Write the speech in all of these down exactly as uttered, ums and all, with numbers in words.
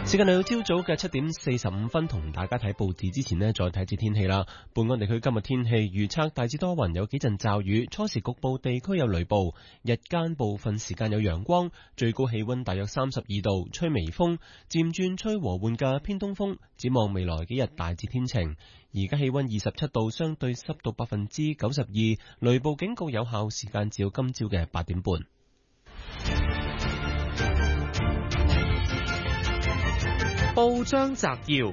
時間嚟到朝早嘅七點四十五分，同大家睇報紙之前呢，再睇次天氣啦。本港地區今日天氣預測大致多雲，有幾陣驟雨，初時局部地區有雷暴，日間部分時間有陽光，最高氣溫大約三十二度，吹微風，漸轉吹和緩嘅偏東風。展望未來幾日大致天晴。而家氣溫二十七度，相對濕度百分之九十二，雷暴警告有效時間至到今朝嘅八點半。 報章摘要：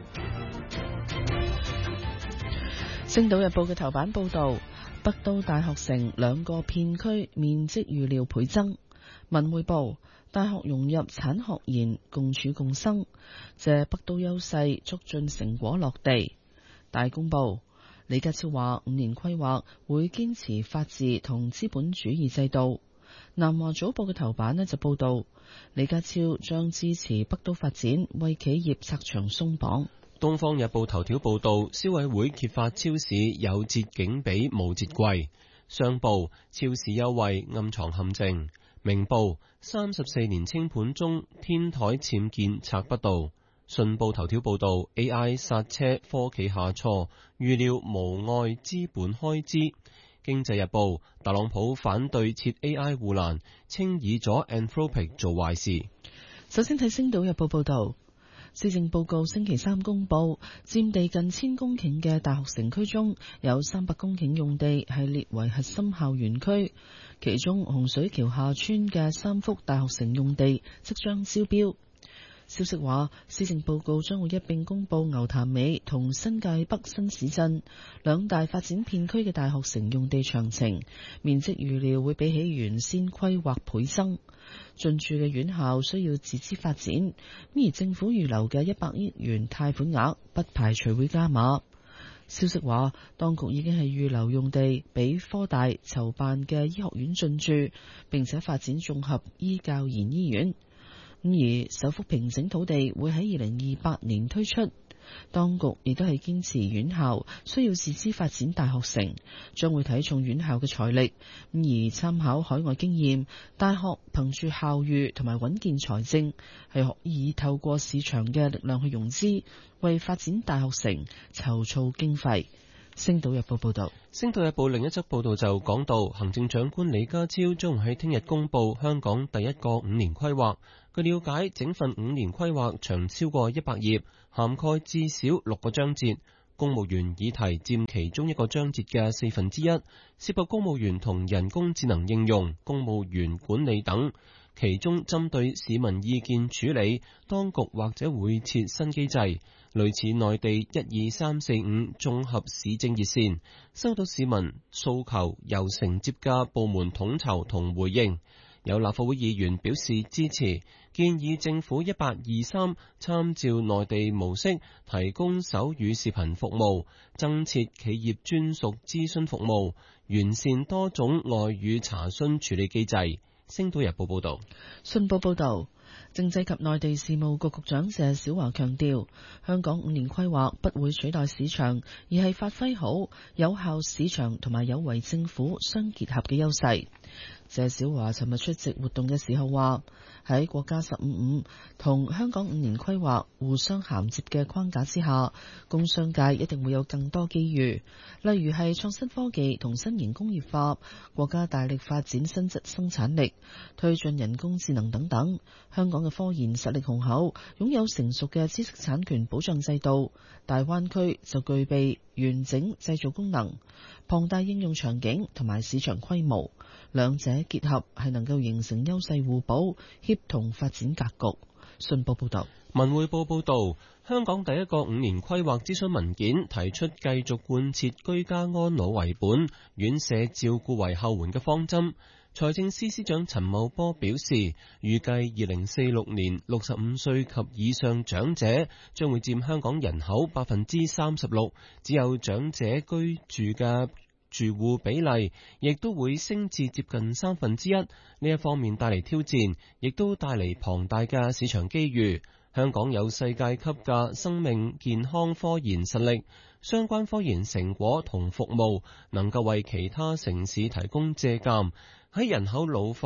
星島日報嘅頭版報道，北都大學城兩個片區面積預料倍增。文匯報：大學融入產學研，共處共生，借北都優勢促進成果落地。大公報：李家超話五年規劃會堅持法治同資本主義制度。南華早報嘅頭版呢就報道，李家超將支持北都發展，為企業拆牆鬆綁。 東方日報頭條報道，消委會揭發超市有折景比冇折貴。商報：超市優惠暗藏陷阱。明報：三十四年清盤中天台僭建拆不到。信報頭條報道 ，A I 剎車科企下挫，預料無礙資本開支。經濟日報：特朗普反對設 A I 護欄，稱以咗 Anthropic 做壞事。 首先睇星島日報報道，施政報告星期三公布，佔地近千公頃嘅大學城區中有三百公頃用地係列為核心校園區，其中洪水橋下村嘅三幅大學城用地即將招標。消息話，施政報告將會一併公布牛潭尾同新界北新市鎮兩大發展片區嘅大學城用地詳情，面積預料會比起原先規劃倍增。進駐嘅院校需要自資發展，而政府預留嘅一百億元貸款額不排除會加碼。消息話，當局已經係預留用地俾科大籌辦嘅醫學院進駐，並且發展綜合醫教研醫院。咁而首幅平整土地會喺二零二八年推出，當局亦都係堅持院校需要自資發展大學城，將會睇重院校嘅財力。咁而參考海外經驗，大學憑住校譽同埋穩健財政，係可以透過市場嘅力量去融資，為發展大學城籌措經費。星島日報報道， 星島日報另一則報道就講到，行政長官李家超將會喺聽日公布香港第一個五年規劃。據了解，整份五年規劃長超過一百頁，涵蓋至少六個章節，公務員議題佔其中一個章節嘅四分之一，涉及公務員同人工智能應用、公務員管理等。其中針對市民意見處理，當局或者會設新機制，類似內地一二三四五綜合市政熱線，收到市民訴求由承接嘅部門統籌同回應。有立法會議員表示支持，建議政府一八二三參照內地模式，提供手語視頻服務，增設企業專屬諮詢服務，完善多種外語查詢處理機制。星島日報報道。 信報報道，政制及內地事務局局長謝小華強調，香港五年規劃不會取代市場，而係發揮好有效市場同埋有為政府相結合嘅優勢。謝小華尋日出席活動嘅時候話，喺國家十五五同香港五年規劃互相銜接嘅框架之下，工商界一定會有更多機遇，例如係創新科技同新型工業化，國家大力發展新質生產力，推進人工智能等等。香港嘅科研實力雄厚，擁有成熟嘅知識產權保障制度，大灣區就具備完整製造功能、龐大應用場景同埋市場規模，兩者結合係能夠形成優勢互補、協同發展格局。信報報道。 文匯報報道，香港第一個五年規劃諮詢文件提出繼續貫徹居家安老為本、院舍照顧為後援嘅方針。財政司司長陳茂波表示，預計二零四六年六十五歲及以上長者將會佔香港人口百分之三十六，只有長者居住嘅住戶比例亦都會升至接近三分之一。呢一方面帶嚟挑戰，亦都帶嚟龐大嘅市場機遇。香港有世界級嘅生命健康科研實力，相關科研成果同服務能夠為其他城市提供借鑒。喺人口老化、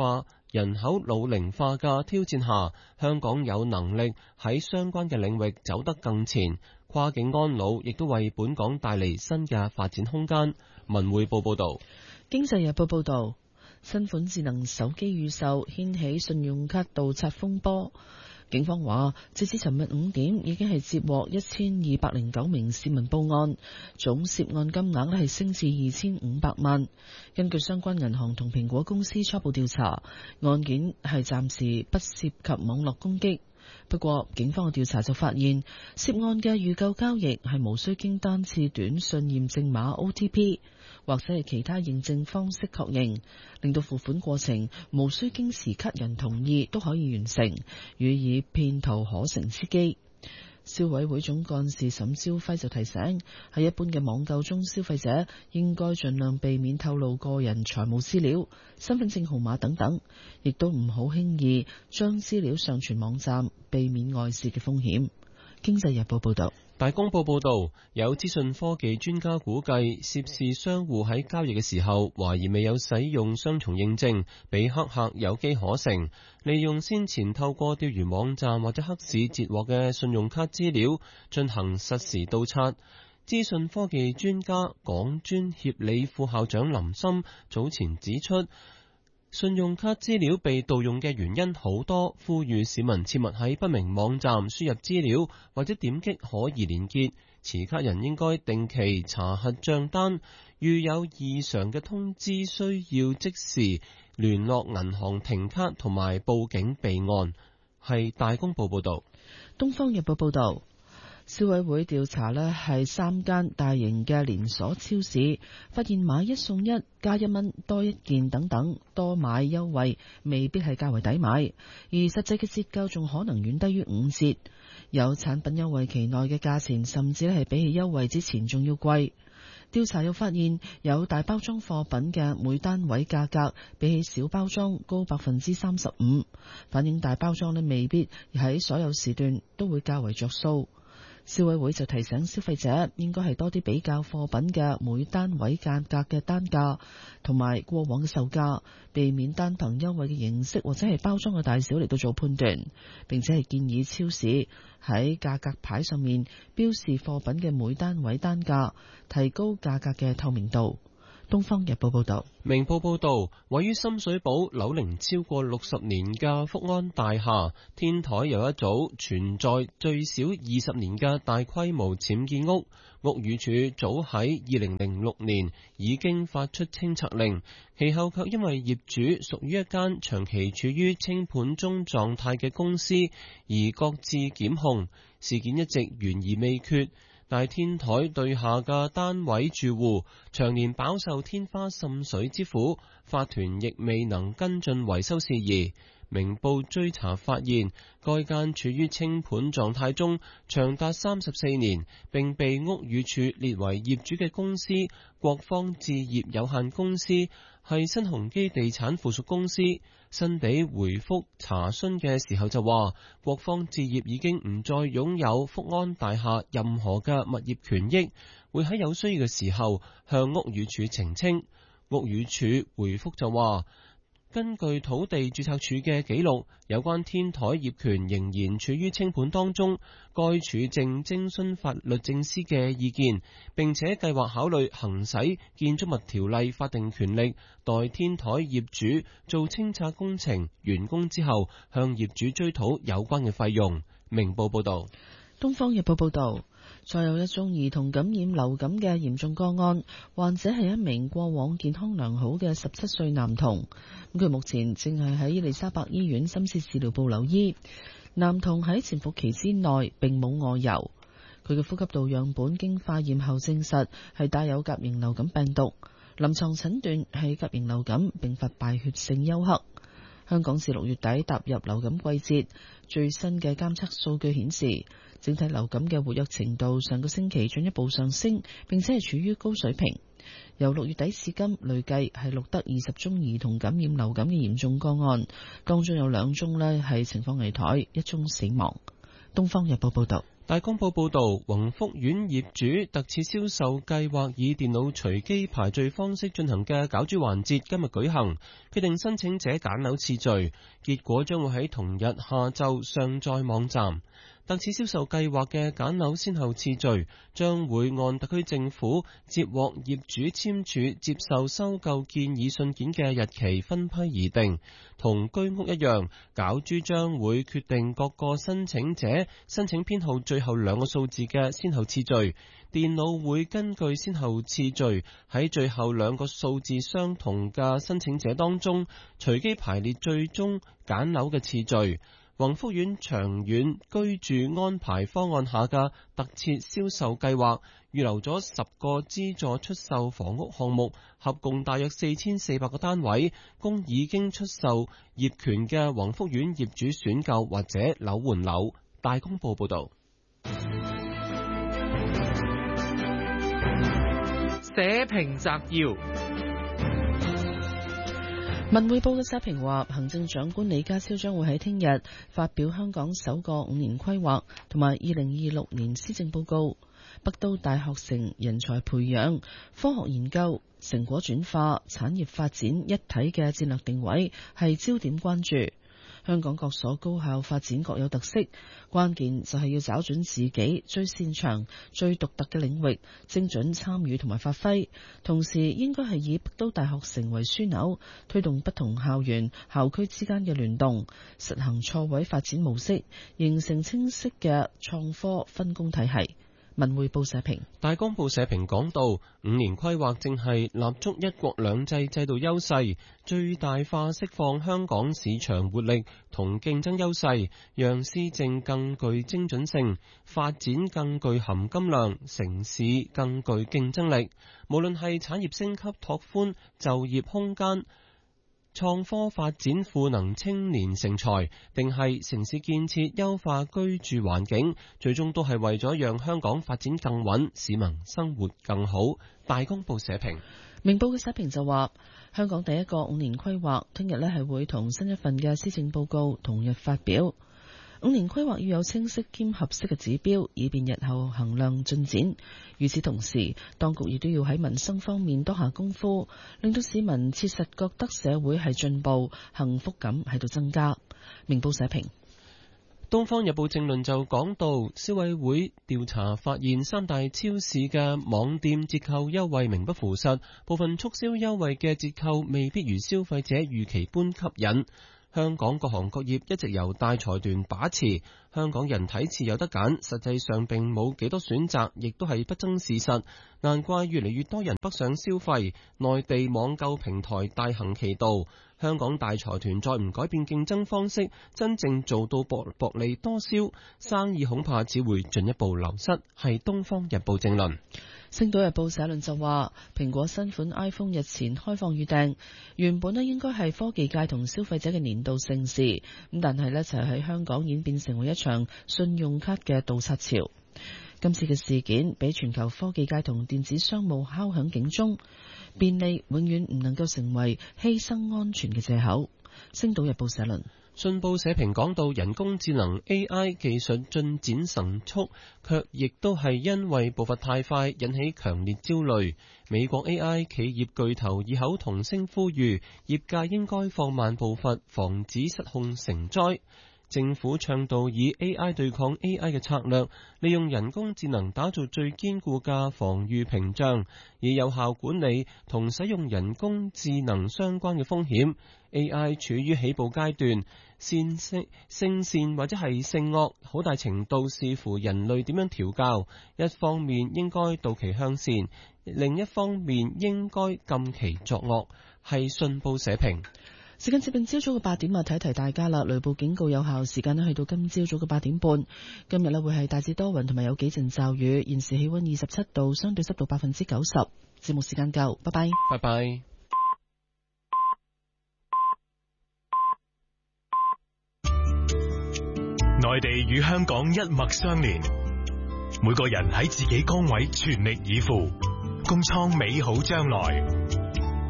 人口老齡化嘅挑戰下，香港有能力喺相關嘅領域走得更前。跨境安老亦都為本港帶嚟新嘅發展空間。文匯報報道。 經濟日報報道，新款智能手機預售掀起信用卡盜刷風波。警方話，截至尋日五點，已經係接獲一千二百零九名市民報案，總涉案金額咧係升至二千五百萬。根據相關銀行同蘋果公司初步調查，案件係暫時不涉及網絡攻擊。不過，警方嘅調查就發現，涉案嘅預購交易係無需經單次短信驗證碼 O T P 或者係其他認證方式確認，令到付款過程無需經持卡人同意都可以完成，予以騙徒可乘之機。消委會總幹事沈朝輝就提醒，喺一般嘅網購中，消費者應該盡量避免透露個人財務資料、身份證號碼等等，亦都唔好輕易將資料上傳網站，避免外泄嘅風險。經濟日報報道。 大公報報導，有資訊科技專家估計，涉事商戶喺交易嘅時候，懷疑未有使用雙重認證，俾黑客有機可乘，利用先前透過釣魚網站或者黑市截獲嘅信用卡資料進行實時盜刷。資訊科技專家港專協理副校長林森早前指出，信用卡資料被盜用嘅原因好多，呼籲市民切勿喺不明網站輸入資料或者點擊可疑連結，持卡人應該定期查核賬單，遇有異常嘅通知需要即時聯絡銀行停卡同埋報警備案。係大公報報道。 東方日報報道。消委會調查呢係三間大型嘅連鎖超市，發現買一送一、加一蚊多一件等等多買優惠未必係較為抵買，而實際嘅折扣仲可能遠低於五折。有產品優惠期內嘅價錢甚至係比起優惠之前仲要貴。調查又發現有大包裝貨品嘅每單位價格比起小包裝高百分之三十五，反映大包裝呢未必喺所有時段都會較為着數。消委會就提醒消費者應該係多啲比較貨品嘅每單位價格嘅單價同埋過往嘅售價，避免單憑優惠嘅形式或者係包裝嘅大小嚟到做判斷，並且係建議超市喺價格牌上面標示貨品嘅每單位單價，提高價格嘅透明度。東方日報報道。 明報報道，位於深水埗樓齡超過六十年嘅福安大廈天台有一組存在最少二十年嘅大規模僭建屋，屋宇署早喺二零零六年已經發出清拆令，其後卻因為業主屬於一間長期處於清盤中狀態嘅公司而各自檢控，事件一直懸而未決。大天台對下嘅單位住戶長年飽受天花滲水之苦，法團亦未能跟進維修事宜。明報追查發現，該間處於清盤狀態中長達三十四年，並被屋宇署列為業主嘅公司國方置業有限公司係新鴻基地產附屬公司。新地回覆查詢嘅時候就話，國方置業已經唔再擁有福安大廈任何嘅物業權益，會喺有需要嘅時候向屋宇署澄清。屋宇署回覆就話，根據土地註冊處嘅記錄，有關天台業權仍然處於清盤當中，該處正徵詢法律政司嘅意見，並且計劃考慮行使建築物條例法定權力，待天台業主做清拆工程完工之後，向業主追討有關嘅費用。明報報道。 東方日報報道，再有一宗兒童感染流感嘅嚴重個案，患者係一名過往健康良好嘅十七歲男童，咁佢目前正係喺伊利沙伯醫院深切治療部留醫。男童喺潛伏期之內並冇外遊，佢嘅呼吸道樣本經化驗後證實係帶有甲型流感病毒，臨床診斷係甲型流感並發敗血性休克。香港自六月底踏入流感季節，最新嘅監測數據顯示，整體流感嘅活躍程度上個星期進一步上升，並且係處於高水平。由六月底至今，累計係錄得二十宗兒童感染流感嘅嚴重個案，當中有兩宗呢係情況危殆，一宗死亡。 東方日報報道。 大公報報導，宏福苑業主特次銷售計劃以電腦隨機排序方式進行嘅攪珠環節今日舉行，決定申請者揀樓次序，結果將會喺同日下晝上載網站。特次銷售計劃嘅揀樓先後次序將會按特區政府接獲業主簽署接受收購建議信件嘅日期分批而定，同居屋一樣，攪珠將會決定各個申請者申請編號最後兩個數字嘅先後次序，電腦會根據先後次序喺最後兩個數字相同嘅申請者當中隨機排列最終揀樓嘅次序。宏福苑長遠居住安排方案下嘅特設銷售計劃，預留咗十個資助出售房屋項目，合共大約四千四百個單位，供已經出售業權嘅宏福苑業主選購或者樓換樓。大公報報道。 社評摘要。 文匯報嘅社評話，行政長官李家超將會喺聽日發表香港首個五年規劃同埋二零二六年施政報告。北都大學城人才培養、科學研究、成果轉化、產業發展一體嘅戰略定位係焦點關注。香港各所高校發展各有特色，關鍵就係要找準自己最擅長、最獨特嘅領域，精準參與同埋發揮。同時應該係以北都大學城為樞紐，推動不同校園、校區之間嘅聯動，實行錯位發展模式，形成清晰嘅創科分工體系。文匯報社評。 大公報社評講到，五年規劃正係立足一國兩制制度優勢，最大化釋放香港市場活力同競爭優勢，讓施政更具精準性，發展更具含金量，城市更具競爭力。無論係產業升級拓寬就業空間，創科發展賦能青年成才，定係城市建設優化居住環境，最終都係為咗讓香港發展更穩，市民生活更好。大公報社評。 明報嘅社評就話，香港第一個五年規劃聽日呢係會同新一份嘅施政報告同日發表。五年規劃要有清晰兼合適嘅指標，以便日後衡量進展。與此同時，當局亦都要喺民生方面多下功夫，令到市民切實覺得社會係進步，幸福感喺度增加。明報社評。 東方日報正論就講到，消委會調查發現，三大超市嘅網店折扣優惠名不符實，部分促銷優惠嘅折扣未必如消費者預期般吸引。香港各行各業一直由大財團把持，香港人睇似有得揀，實際上並冇幾多選擇，亦都係不爭事實。難怪越嚟越多人北上消費，內地網購平台大行其道。香港大財團再唔改變競爭方式，真正做到薄薄利多銷，生意恐怕只會進一步流失。係東方日報正論。 星島日報社論就話，蘋果新款 iPhone 日前開放預訂，原本咧應該係科技界同消費者嘅年度盛事，咁但係呢就喺香港演變成為一場信用卡嘅盜刷潮。今次嘅事件俾全球科技界同電子商務敲響警鐘，便利永遠唔能夠成為犧牲安全嘅借口。星島日報社論。 信報社評講到，人工智能 A I 技術進展神速，卻亦都係因為步伐太快，引起強烈焦慮。美國 A I 企業巨頭異口同聲呼籲，業界應該放慢步伐，防止失控成災。政府倡導以 A I 對抗 A I 嘅策略，利用人工智能打造最堅固嘅防禦屏障，以有效管理同使用人工智能相關嘅風險。A I 處於起步階段，善性性善或者係性惡，好大程度視乎人類點樣調教。一方面應該導其向善，另一方面應該禁其作惡。係信報社評。 時間接近朝早嘅八點啊，提一提大家啦。雷暴警告有效時間咧，去到今朝早嘅八點半。今日咧會係大致多雲，同埋有幾陣驟雨。現時氣溫二十七度，相對濕度百分之九十。節目時間夠，拜拜。 拜拜。 內地與香港一脈相連，每個人喺自己崗位全力以赴，共創美好將來。